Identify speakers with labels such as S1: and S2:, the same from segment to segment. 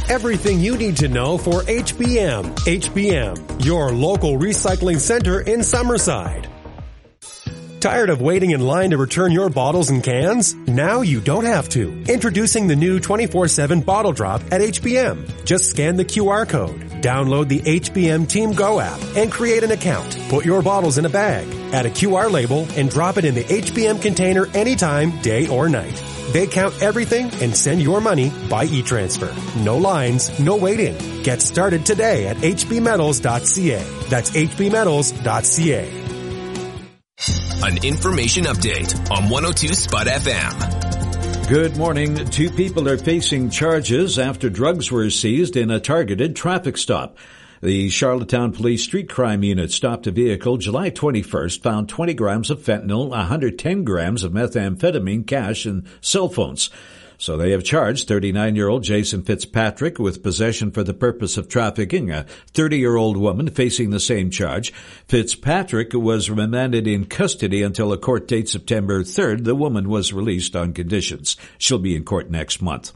S1: Everything you need to know for HBM. HBM, your local recycling center in Summerside. Tired of waiting in line to return your bottles and cans? Now you don't have to. Introducing the new 24/7 Bottle Drop at HBM. Just scan the QR code, download the HBM Team Go app, and create an account. Put your bottles in a bag, add a QR label, and drop it in the HBM container anytime, day or night. They count everything and send your money by e-transfer. No lines, no waiting. Get started today at hbmetals.ca. That's hbmetals.ca.
S2: An information update on 102 Spud FM.
S3: Good morning. 2 people are facing charges after drugs were seized in a targeted traffic stop. The Charlottetown Police Street Crime Unit stopped a vehicle July 21st, found 20 grams of fentanyl, 110 grams of methamphetamine, cash, and cell phones. So they have charged 39-year-old Jason Fitzpatrick with possession for the purpose of trafficking, a 30-year-old woman facing the same charge. Fitzpatrick was remanded in custody until a court date September 3rd. The woman was released on conditions. She'll be in court next month.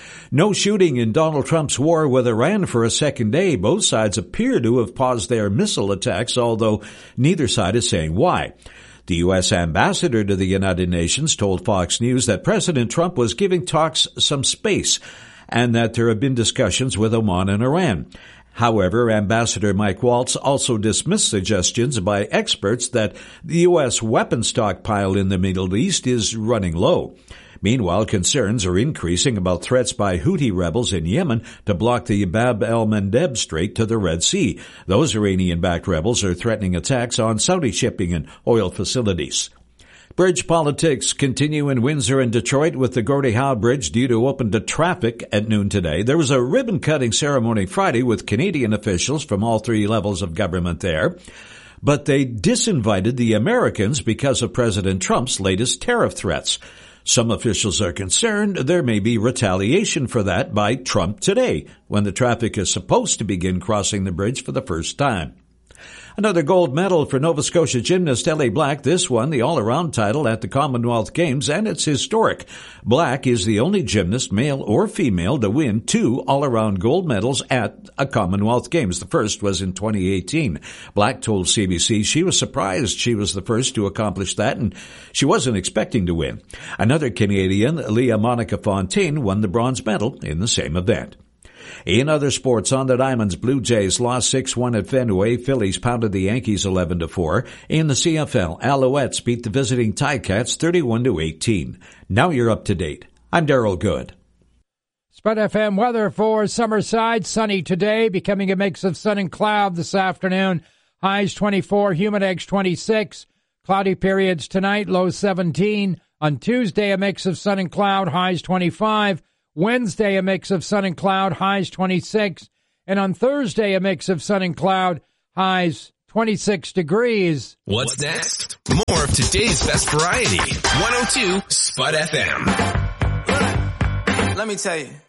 S3: No shooting in Donald Trump's war with Iran for a second day. Both sides appear to have paused their missile attacks, although neither side is saying why. The U.S. ambassador to the United Nations told Fox News that President Trump was giving talks some space and that there have been discussions with Oman and Iran. However, Ambassador Mike Waltz also dismissed suggestions by experts that the U.S. weapon stockpile in the Middle East is running low. Meanwhile, concerns are increasing about threats by Houthi rebels in Yemen to block the Bab el-Mandeb Strait to the Red Sea. Those Iranian-backed rebels are threatening attacks on Saudi shipping and oil facilities. Bridge politics continue in Windsor and Detroit with the Gordie Howe Bridge due to open to traffic at noon today. There was a ribbon-cutting ceremony Friday with Canadian officials from all 3 levels of government there. But they disinvited the Americans because of President Trump's latest tariff threats. Some officials are concerned there may be retaliation for that by Trump today, when the traffic is supposed to begin crossing the bridge for the first time. Another gold medal for Nova Scotia gymnast Ellie Black. This one, the all-around title at the Commonwealth Games, and it's historic. Black is the only gymnast, male or female, to win 2 all-around gold medals at a Commonwealth Games. The first was in 2018. Black told CBC she was surprised she was the first to accomplish that, and she wasn't expecting to win. Another Canadian, Leah Monica Fontaine, won the bronze medal in the same event. In other sports, on the Diamonds, Blue Jays lost 6-1 at Fenway. Phillies pounded the Yankees 11-4. In the CFL, Alouettes beat the visiting Ticats 31-18. Now you're up to date. I'm Darryl Good.
S4: Spud FM weather for Summerside. Sunny today, becoming a mix of sun and cloud this afternoon. Highs 24, humidex 26. Cloudy periods tonight, low 17. On Tuesday, a mix of sun and cloud, highs 25. Wednesday, a mix of sun and cloud, highs 26. And on Thursday, a mix of sun and cloud, highs 26 degrees.
S2: What's next? More of today's best variety. 102 Spud FM.
S5: Let me tell you.